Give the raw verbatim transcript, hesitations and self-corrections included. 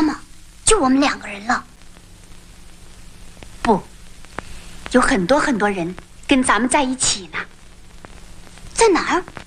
妈妈，就我们两个人了。 不，有很多很多人跟咱们在一起呢。 在哪儿？